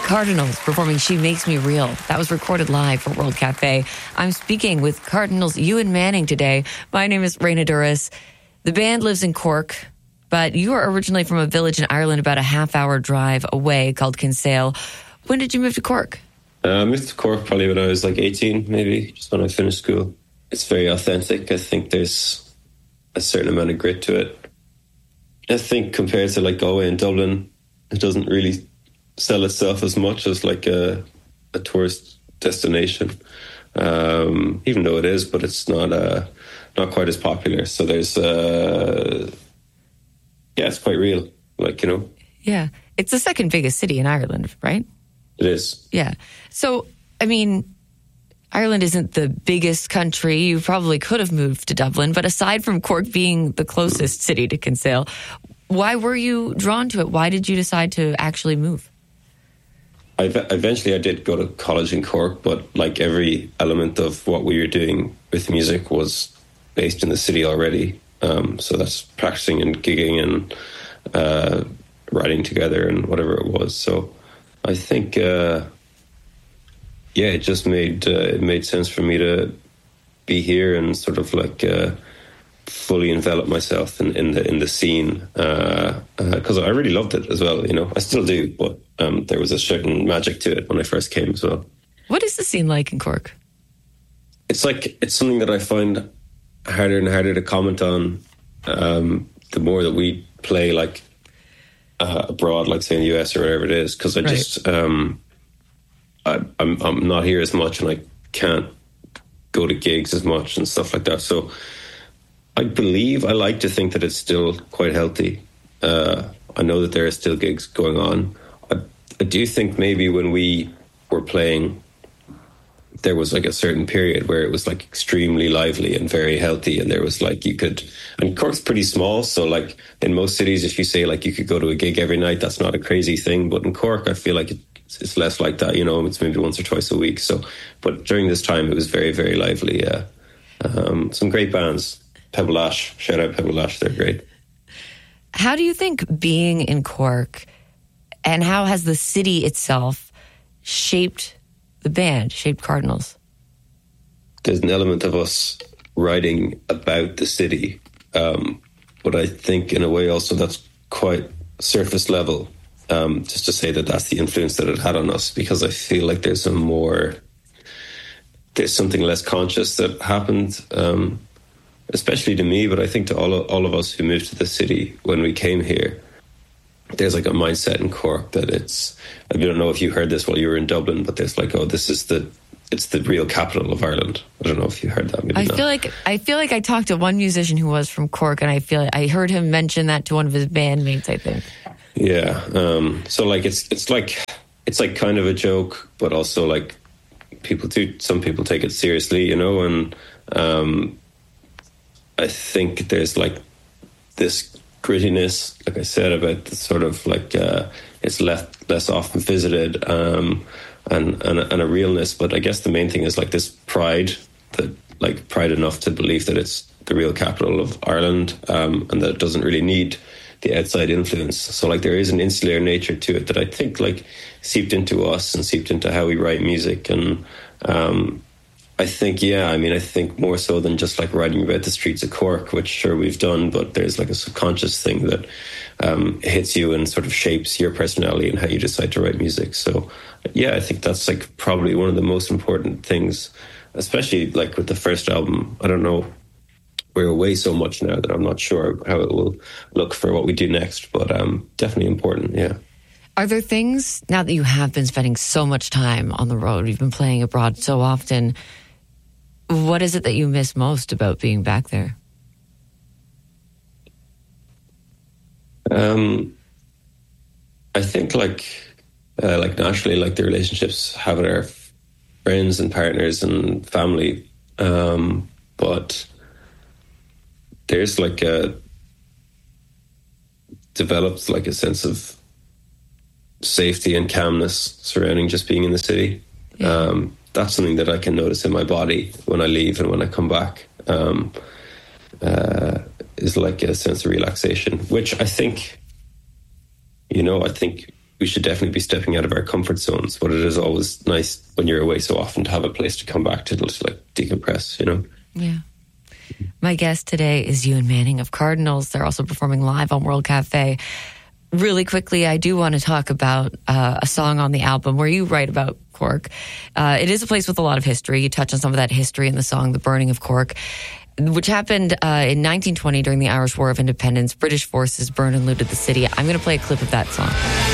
Cardinals performing She Makes Me Real. That was recorded live for World Cafe. I'm speaking with Cardinals Ewan Manning today. My name is Raina Douris. The band lives in Cork, but you are originally from a village in Ireland about a half-hour drive away called Kinsale. When did you move to Cork? I moved to Cork probably when I was like 18, maybe, just when I finished school. It's very authentic. I think there's a certain amount of grit to it. I think compared to like Galway and Dublin, it doesn't really sell itself as much as like a tourist destination, even though it is, but it's not quite as popular. So there's it's quite real, like, you know. Yeah, it's the second biggest city in Ireland, right? It is. Yeah. So I mean, Ireland isn't the biggest country. You probably could have moved to Dublin, but aside from Cork being the closest city to Kinsale, why were you drawn to it? Why did you decide to actually move? Eventually I did go to college in Cork, but like every element of what we were doing with music was based in the city already. So that's practicing and gigging and writing together and whatever it was. So I think, it just made sense for me to be here and sort of like fully envelop myself in the scene, because I really loved it as well. You know, I still do, but there was a certain magic to it when I first came as well. What is the scene like in Cork? It's something that I find harder and harder to comment on. The more that we play like abroad, like say in the US or wherever it is, because I just I'm not here as much and I can't go to gigs as much and stuff like that. So I like to think that it's still quite healthy. I know that there are still gigs going on. I do think maybe when we were playing, there was like a certain period where it was like extremely lively and very healthy, and there was like and Cork's pretty small, so like in most cities, if you say like you could go to a gig every night, that's not a crazy thing. But in Cork, I feel like it's less like that. You know, it's maybe once or twice a week. So, but during this time, it was very, very lively. Yeah, some great bands. Pebble Ash, shout out Pebble Ash, they're great. How do you think being in Cork, and how has the city itself shaped the band, shaped Cardinals? There's an element of us writing about the city, but I think in a way also that's quite surface level, just to say that that's the influence that it had on us, because I feel like there's something less conscious that happened, especially to me, but I think to all of us who moved to the city when we came here. There's like a mindset in Cork that I don't know if you heard this while you were in Dublin, but there's like, it's the real capital of Ireland. I don't know if you heard that. Maybe I feel like I talked to one musician who was from Cork, and I heard him mention that to one of his bandmates, I think. Yeah. So like, it's like kind of a joke, but also like some people take it seriously, you know, and, I think there's like this grittiness, like I said, about the sort of like it's less often visited, and a realness. But I guess the main thing is like this pride enough to believe that it's the real capital of Ireland, and that it doesn't really need the outside influence. So like there is an insular nature to it that I think like seeped into us and seeped into how we write music. And I think more so than just like writing about the streets of Cork, which sure we've done, but there's like a subconscious thing that hits you and sort of shapes your personality and how you decide to write music. So yeah, I think that's like probably one of the most important things, especially like with the first album. I don't know, we're away so much now that I'm not sure how it will look for what we do next, but definitely important, yeah. Are there things, now that you have been spending so much time on the road, you've been playing abroad so often, what is it that you miss most about being back there? I think like naturally, like the relationships have with our friends and partners and family, but there's like develops like a sense of safety and calmness surrounding just being in the city. Yeah. That's something that I can notice in my body when I leave and when I come back. Is like a sense of relaxation, which I think we should definitely be stepping out of our comfort zones. But it is always nice when you're away so often to have a place to come back to like decompress, you know? Yeah. My guest today is Ewan Manning of Cardinals. They're also performing live on World Cafe. Really quickly, I do want to talk about a song on the album where you write about Cork. It is a place with a lot of history. You touch on some of that history in the song, The Burning of Cork, which happened in 1920 during the Irish War of Independence. British forces burned and looted the city. I'm going to play a clip of that song.